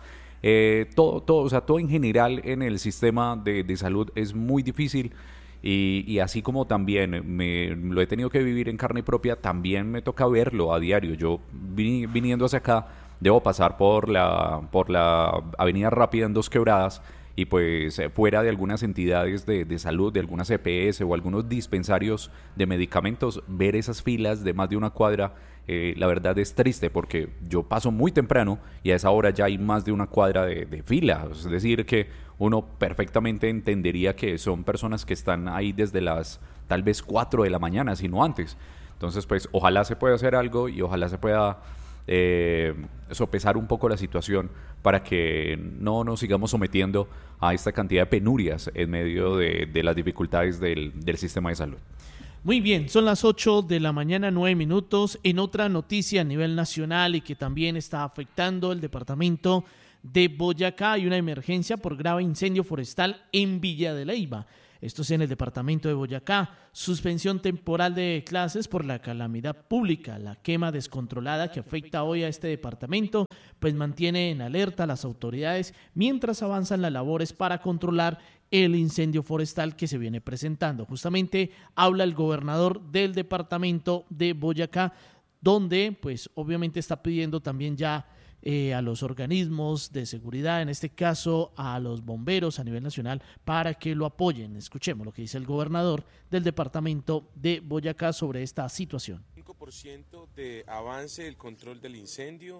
todo en general en el sistema de salud es muy difícil. Y así como también lo he tenido que vivir en carne propia, también me toca verlo a diario. Yo viniendo hacia acá, debo pasar por la avenida Rápida en Dos Quebradas y pues fuera de algunas entidades de salud, de algunas EPS o algunos dispensarios de medicamentos, ver esas filas de más de una cuadra, la verdad es triste porque yo paso muy temprano y a esa hora ya hay más de una cuadra de fila, es decir que uno perfectamente entendería que son personas que están ahí desde las tal vez 4 de la mañana, si no antes. Entonces pues ojalá se pueda hacer algo y ojalá se pueda sopesar un poco la situación para que no nos sigamos sometiendo a esta cantidad de penurias en medio de las dificultades del sistema de salud. Muy bien, son las 8 de la mañana, 9 minutos. En otra noticia a nivel nacional y que también está afectando el departamento de Boyacá, hay una emergencia por grave incendio forestal en Villa de Leyva. Esto es en el departamento de Boyacá. Suspensión temporal de clases por la calamidad pública. La quema descontrolada que afecta hoy a este departamento, pues mantiene en alerta a las autoridades mientras avanzan las labores para controlar el incendio forestal que se viene presentando. Justamente habla el gobernador del departamento de Boyacá, donde pues obviamente está pidiendo también ya a los organismos de seguridad, en este caso a los bomberos a nivel nacional, para que lo apoyen. Escuchemos lo que dice el gobernador del departamento de Boyacá sobre esta situación. 5% de avance del control del incendio,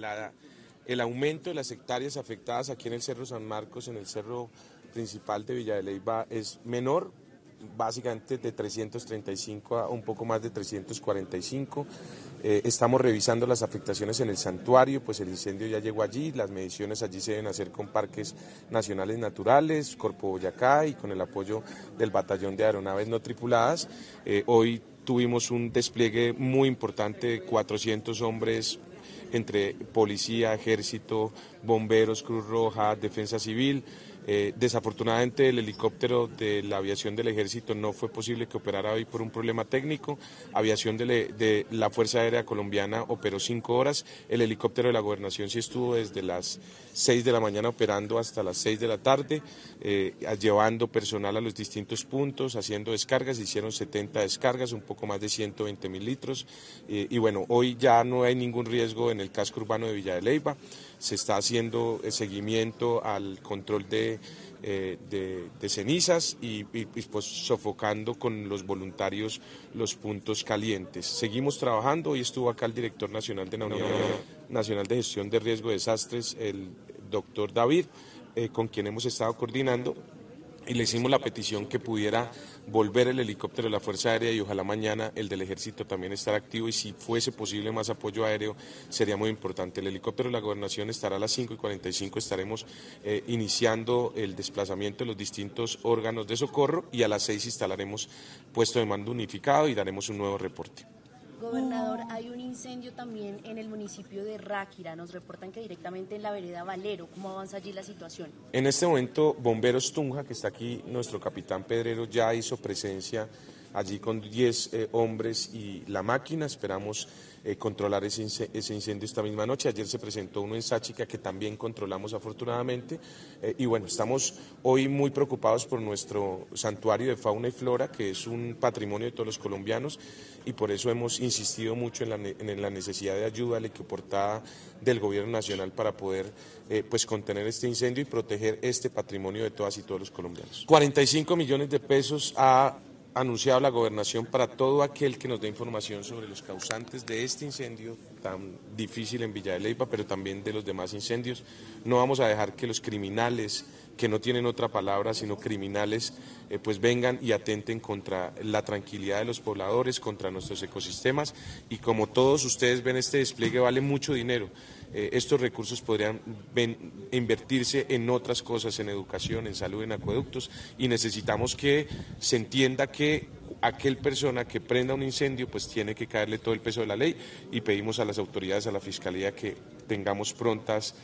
el aumento de las hectáreas afectadas aquí en el Cerro San Marcos, en el cerro principal de Villa de Leyva, es menor, básicamente de 335 a un poco más de 345. Estamos revisando las afectaciones en el santuario, pues el incendio ya llegó allí, las mediciones allí se deben hacer con parques nacionales naturales, Corpo Boyacá y con el apoyo del batallón de aeronaves no tripuladas. Hoy tuvimos un despliegue muy importante de 400 hombres entre policía, ejército, bomberos, Cruz Roja, defensa civil. Desafortunadamente el helicóptero de la aviación del ejército no fue posible que operara hoy por un problema técnico. Aviación de la Fuerza Aérea Colombiana operó 5 horas, el helicóptero de la gobernación sí estuvo desde las 6 de la mañana operando hasta las 6 de la tarde, llevando personal a los distintos puntos, haciendo descargas, hicieron 70 descargas, un poco más de 120.000 litros, y bueno, hoy ya no hay ningún riesgo en el casco urbano de Villa de Leyva. Se está haciendo seguimiento al control de cenizas y pues sofocando con los voluntarios los puntos calientes. Seguimos trabajando, hoy estuvo acá el director nacional de la Unión Nacional de Gestión de Riesgo de Desastres, el doctor David, con quien hemos estado coordinando y le hicimos la petición que pudiera volver el helicóptero de la Fuerza Aérea y ojalá mañana el del Ejército también estar activo y si fuese posible más apoyo aéreo sería muy importante. El helicóptero de la Gobernación estará a las 5:45, estaremos iniciando el desplazamiento de los distintos órganos de socorro y a las 6 instalaremos puesto de mando unificado y daremos un nuevo reporte. Gobernador, hay un incendio también en el municipio de Ráquira, nos reportan que directamente en la vereda Valero, ¿cómo avanza allí la situación? En este momento, Bomberos Tunja, que está aquí, nuestro capitán Pedrero, ya hizo presencia allí con 10 hombres y la máquina, esperamos controlar ese incendio esta misma noche. Ayer se presentó uno en Sáchica que también controlamos afortunadamente y bueno, estamos hoy muy preocupados por nuestro santuario de fauna y flora, que es un patrimonio de todos los colombianos y por eso hemos insistido mucho en la necesidad de ayuda equiportada del gobierno nacional para poder pues contener este incendio y proteger este patrimonio de todas y todos los colombianos. 45 millones de pesos ha anunciado la gobernación para todo aquel que nos dé información sobre los causantes de este incendio tan difícil en Villa de Leyva, pero también de los demás incendios. No vamos a dejar que los criminales, que no tienen otra palabra sino criminales, pues vengan y atenten contra la tranquilidad de los pobladores, contra nuestros ecosistemas y como todos ustedes ven, este despliegue vale mucho dinero. Estos recursos podrían invertirse en otras cosas, en educación, en salud, en acueductos y necesitamos que se entienda que aquel persona que prenda un incendio pues tiene que caerle todo el peso de la ley y pedimos a las autoridades, a la Fiscalía que tengamos prontos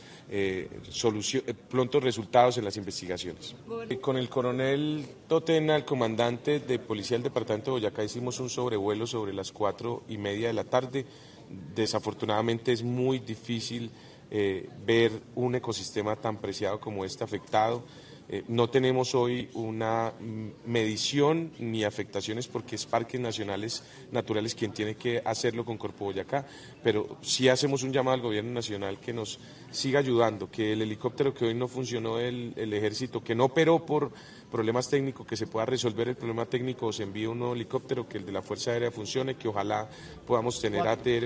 resultados en las investigaciones. Con el coronel Totena, el comandante de policía del departamento de Boyacá, hicimos un sobrevuelo sobre las 4:30 de la tarde. Desafortunadamente es muy difícil ver un ecosistema tan preciado como este afectado. No tenemos hoy una medición ni afectaciones porque es Parques Nacionales Naturales quien tiene que hacerlo con Corpo Boyacá, pero sí hacemos un llamado al gobierno nacional que nos siga ayudando, que el helicóptero que hoy no funcionó, el ejército, que no operó por problemas técnicos, que se pueda resolver el problema técnico o se envíe un nuevo helicóptero, que el de la Fuerza Aérea funcione, que ojalá podamos tener ATR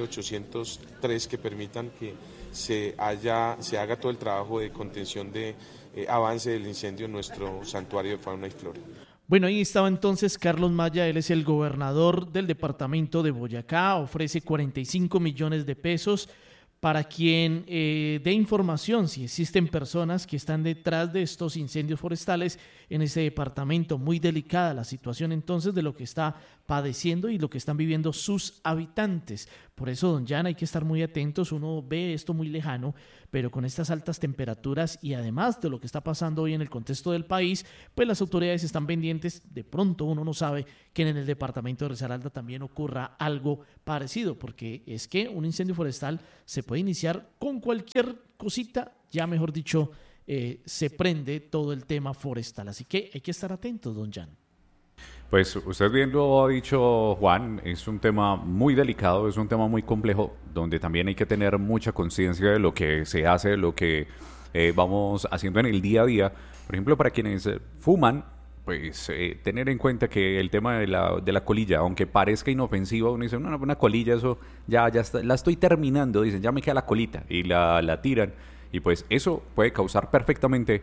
803 que permitan que se haga todo el trabajo de contención de avance del incendio en nuestro santuario de fauna y flora. Bueno, ahí estaba entonces Carlos Maya, él es el gobernador del departamento de Boyacá, ofrece 45 millones de pesos para quien dé información si existen personas que están detrás de estos incendios forestales en ese departamento. Muy delicada la situación entonces de lo que está padeciendo y lo que están viviendo sus habitantes. Por eso, don Jan, hay que estar muy atentos. Uno ve esto muy lejano, pero con estas altas temperaturas y además de lo que está pasando hoy en el contexto del país, pues las autoridades están pendientes. De pronto uno no sabe que en el departamento de Risaralda también ocurra algo parecido, porque es que un incendio forestal se puede iniciar con cualquier cosita, ya mejor dicho, se prende todo el tema forestal. Así que hay que estar atentos, don Jan. Pues usted bien lo ha dicho, Juan, es un tema muy delicado, es un tema muy complejo, donde también hay que tener mucha conciencia de lo que se hace, de lo que vamos haciendo en el día a día. Por ejemplo, para quienes fuman, pues tener en cuenta que el tema de la colilla, aunque parezca inofensivo, uno dice, no, una colilla, eso ya está, la estoy terminando, dicen, ya me queda la colita, y la tiran. Y pues eso puede causar perfectamente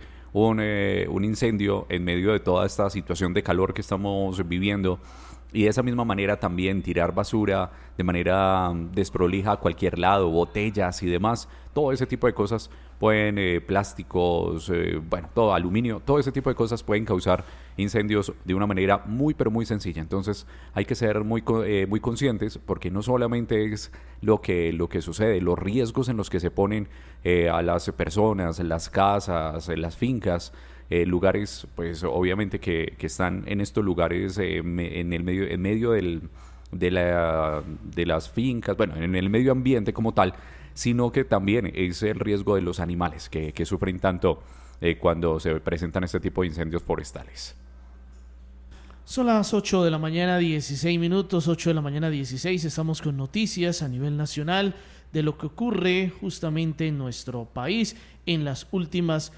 un incendio en medio de toda esta situación de calor que estamos viviendo. Y de esa misma manera también tirar basura de manera desprolija a cualquier lado, botellas y demás, todo ese tipo de cosas pueden, plásticos, todo aluminio, todo ese tipo de cosas pueden causar incendios de una manera muy pero muy sencilla. Entonces hay que ser muy conscientes, porque no solamente es lo que sucede, los riesgos en los que se ponen a las personas, las casas, las fincas, lugares, pues obviamente que están en estos lugares en medio de las fincas, en el medio ambiente como tal, sino que también es el riesgo de los animales que sufren tanto cuando se presentan este tipo de incendios forestales. Son las 8 de la mañana, 16 minutos, 8 de la mañana, 16. Estamos con noticias a nivel nacional de lo que ocurre justamente en nuestro país en las últimas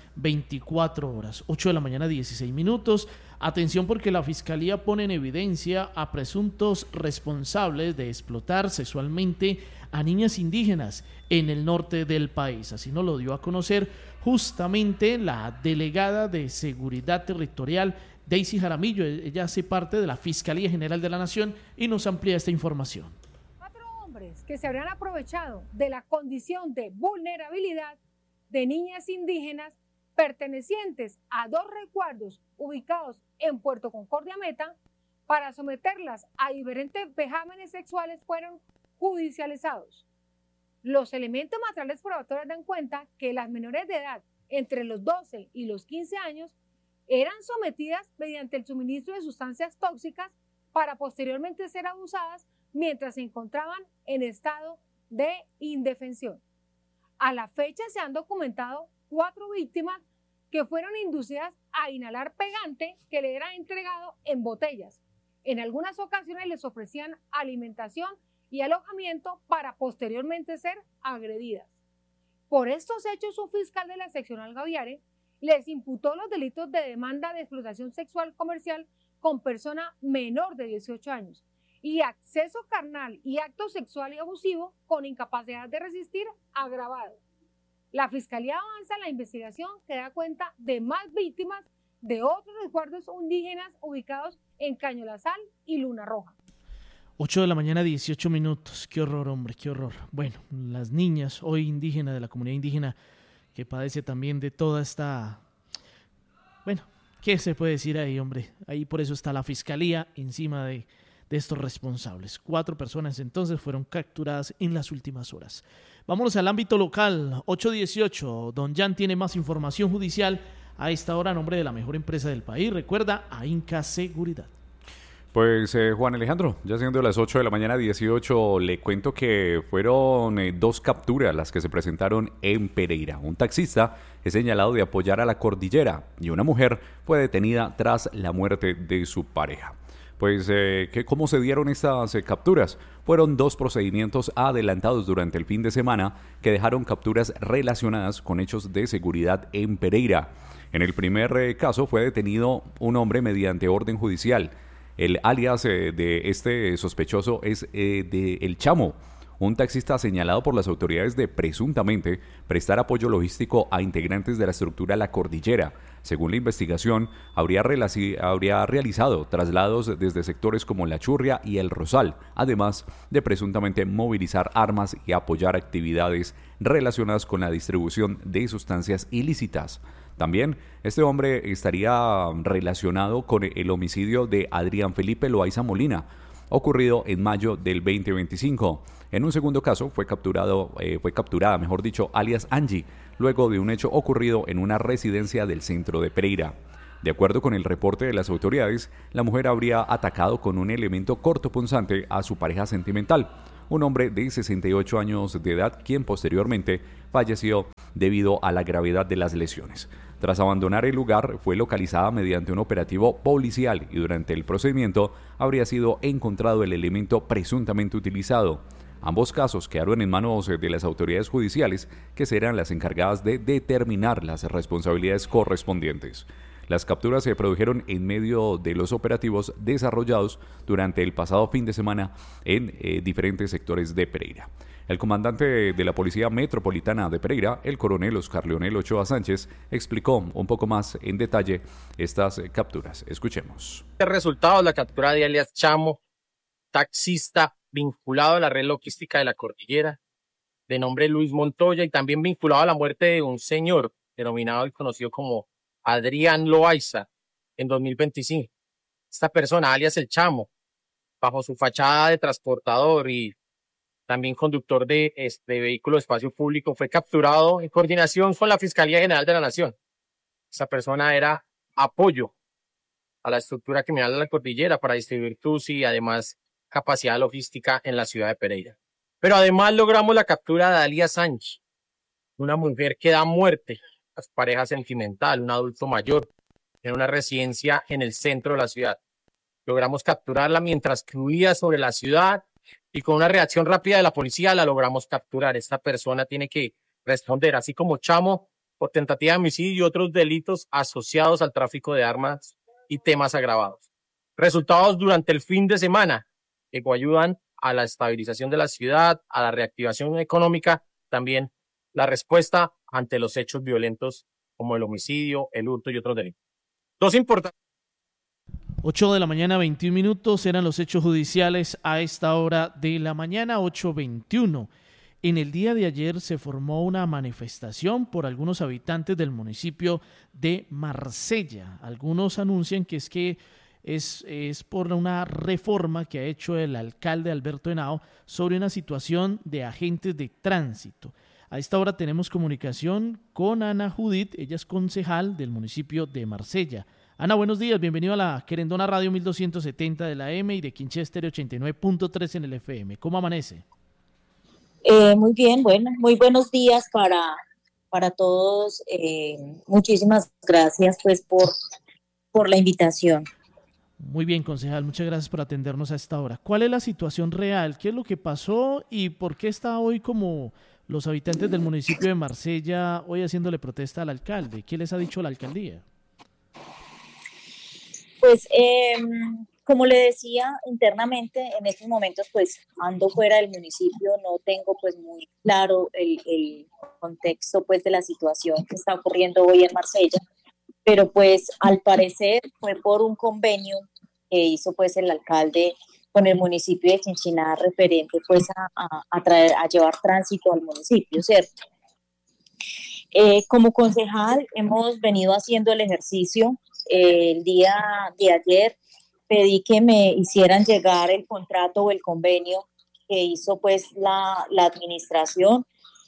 24 horas. 8 de la mañana, 16 minutos. Atención, porque la Fiscalía pone en evidencia a presuntos responsables de explotar sexualmente a niñas indígenas en el norte del país. Así nos lo dio a conocer justamente la delegada de Seguridad Territorial, Daisy Jaramillo. Ella hace parte de la Fiscalía General de la Nación y nos amplía esta información. 4 hombres que se habrían aprovechado de la condición de vulnerabilidad de niñas indígenas pertenecientes a 2 resguardos ubicados en Puerto Concordia Meta para someterlas a diferentes vejámenes sexuales fueron judicializados. Los elementos materiales probatorios dan cuenta que las menores de edad entre los 12 y los 15 años eran sometidas mediante el suministro de sustancias tóxicas para posteriormente ser abusadas mientras se encontraban en estado de indefensión. A la fecha se han documentado 4 víctimas que fueron inducidas a inhalar pegante que le era entregado en botellas. En algunas ocasiones les ofrecían alimentación y alojamiento para posteriormente ser agredidas. Por estos hechos, un fiscal de la seccional Gaviare les imputó los delitos de demanda de explotación sexual comercial con persona menor de 18 años y acceso carnal y acto sexual y abusivo con incapacidad de resistir agravado. La Fiscalía avanza en la investigación que da cuenta de más víctimas de otros resguardos indígenas ubicados en Cañolazal y Luna Roja. 8 de la mañana, 18 minutos. Qué horror, hombre, qué horror. Bueno, las niñas hoy indígenas, de la comunidad indígena, que padece también de toda esta... Bueno, ¿qué se puede decir ahí, hombre? Ahí por eso está la Fiscalía encima de estos responsables. 4 personas entonces fueron capturadas en las últimas horas. Vámonos al ámbito local. 8:18. Don Jan tiene más información judicial a esta hora a nombre de la mejor empresa del país. Recuerda, AINCA Seguridad. Pues Juan Alejandro, ya siendo las 8 de la mañana 18, le cuento que fueron 2 capturas las que se presentaron en Pereira. Un taxista es señalado de apoyar a la cordillera y una mujer fue detenida tras la muerte de su pareja. Pues, ¿cómo se dieron estas capturas? Fueron 2 procedimientos adelantados durante el fin de semana que dejaron capturas relacionadas con hechos de seguridad en Pereira. En el primer caso fue detenido un hombre mediante orden judicial. El alias de este sospechoso es de El Chamo, un taxista señalado por las autoridades de presuntamente prestar apoyo logístico a integrantes de la estructura La Cordillera. Según la investigación, habría realizado traslados desde sectores como La Churria y El Rosal, además de presuntamente movilizar armas y apoyar actividades relacionadas con la distribución de sustancias ilícitas. También este hombre estaría relacionado con el homicidio de Adrián Felipe Loaiza Molina, ocurrido en mayo del 2025. En un segundo caso fue capturada, alias Angie, luego de un hecho ocurrido en una residencia del centro de Pereira. De acuerdo con el reporte de las autoridades, la mujer habría atacado con un elemento cortopunzante a su pareja sentimental, un hombre de 68 años de edad, quien posteriormente falleció debido a la gravedad de las lesiones. Tras abandonar el lugar, fue localizada mediante un operativo policial y durante el procedimiento habría sido encontrado el elemento presuntamente utilizado. Ambos casos quedaron en manos de las autoridades judiciales, que serán las encargadas de determinar las responsabilidades correspondientes. Las capturas se produjeron en medio de los operativos desarrollados durante el pasado fin de semana en diferentes sectores de Pereira. El comandante de la Policía Metropolitana de Pereira, el coronel Oscar Leonel Ochoa Sánchez, explicó un poco más en detalle estas capturas. Escuchemos. El resultado de la captura de alias Chamo, taxista vinculado a la red logística de La Cordillera, de nombre Luis Montoya, y también vinculado a la muerte de un señor denominado y conocido como Adrián Loaiza en 2025. Esta persona, alias El Chamo, bajo su fachada de transportador y también conductor de vehículo de espacio público, fue capturado en coordinación con la Fiscalía General de la Nación. Esta persona era apoyo a la estructura criminal de La Cordillera para distribuir TUSI y además capacidad logística en la ciudad de Pereira. Pero además logramos la captura de Dalia Sánchez, una mujer que da muerte a su pareja sentimental, un adulto mayor, en una residencia en el centro de la ciudad. Logramos capturarla mientras que huía sobre la ciudad y con una reacción rápida de la policía la logramos capturar. Esta persona tiene que responder, así como Chamo, por tentativa de homicidio y otros delitos asociados al tráfico de armas y temas agravados. Resultados durante el fin de semana que ayudan a la estabilización de la ciudad, a la reactivación económica, también la respuesta ante los hechos violentos como el homicidio, el hurto y otros delitos. 2 importantes. 8 de la mañana, 21 minutos, eran los hechos judiciales a esta hora de la mañana, 8:21. En el día de ayer se formó una manifestación por algunos habitantes del municipio de Marsella. Algunos anuncian que es por una reforma que ha hecho el alcalde Alberto Henao sobre una situación de agentes de tránsito. A esta hora tenemos comunicación con Ana Judith, ella es concejal del municipio de Marsella. Ana, buenos días, bienvenido a la Querendona Radio 1270 de la M y de Quinchester 89.3 en el FM. ¿Cómo amanece? Muy bien, bueno, muy buenos días para todos. Muchísimas gracias pues por la invitación. Muy bien, concejal, muchas gracias por atendernos a esta hora. ¿Cuál es la situación real? ¿Qué es lo que pasó y por qué está hoy como los habitantes del municipio de Marsella hoy haciéndole protesta al alcalde? ¿Qué les ha dicho la alcaldía? Pues, como le decía, internamente en estos momentos pues ando fuera del municipio, no tengo pues muy claro el contexto pues de la situación que está ocurriendo hoy en Marsella, pero pues al parecer fue por un convenio que hizo pues el alcalde con el municipio de Chinchiná referente pues a llevar tránsito al municipio, ¿cierto? Como concejal hemos venido haciendo el ejercicio. El día de ayer pedí que me hicieran llegar el contrato o el convenio que hizo pues la administración.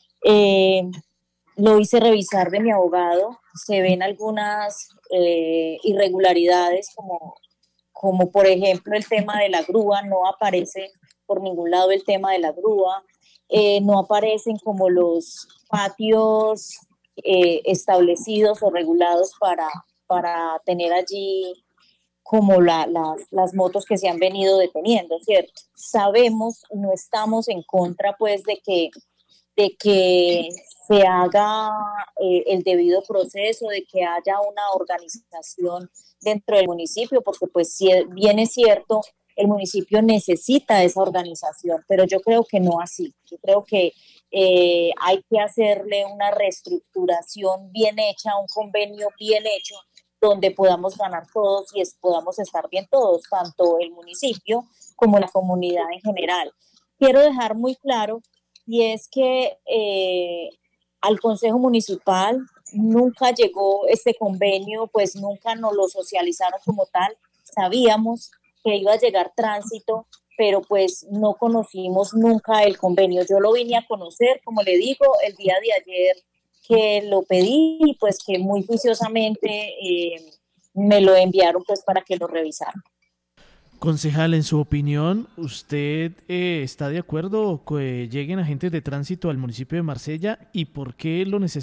Lo hice revisar de mi abogado. Se ven algunas irregularidades como como por ejemplo el tema de la grúa, no aparece por ningún lado el tema de la grúa, no aparecen como los patios establecidos o regulados para tener allí como las motos que se han venido deteniendo, ¿cierto? Sabemos, no estamos en contra pues de que se haga el debido proceso, de que haya una organización dentro del municipio, porque pues si bien es cierto, el municipio necesita esa organización, pero yo creo que no así. Yo creo que hay que hacerle una reestructuración bien hecha, un convenio bien hecho, donde podamos ganar todos y podamos estar bien todos, tanto el municipio como la comunidad en general. Quiero dejar muy claro, y es que al Consejo Municipal nunca llegó este convenio, pues nunca nos lo socializaron como tal. Sabíamos que iba a llegar tránsito, pero pues no conocimos nunca el convenio. Yo lo vine a conocer, como le digo, el día de ayer que lo pedí y pues que muy juiciosamente me lo enviaron pues para que lo revisaran. Concejal, en su opinión, ¿usted está de acuerdo que lleguen agentes de tránsito al municipio de Marsella y por qué lo necesita?